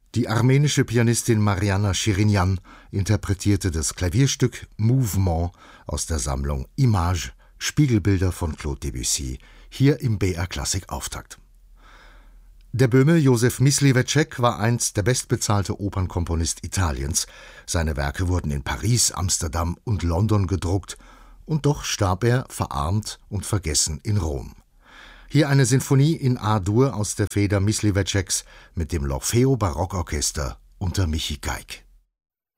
Die armenische Pianistin Marianna Shirinyan interpretierte das Klavierstück Mouvement aus der Sammlung Images, Spiegelbilder von Claude Debussy, hier im BR Klassik Auftakt. Der Böhme Josef Myslivecek war einst der bestbezahlte Opernkomponist Italiens. Seine Werke wurden in Paris, Amsterdam und London gedruckt, und doch starb er verarmt und vergessen in Rom. Hier eine Sinfonie in A-Dur aus der Feder Mysliveceks mit dem L'Orfeo Barockorchester unter Michi Geig.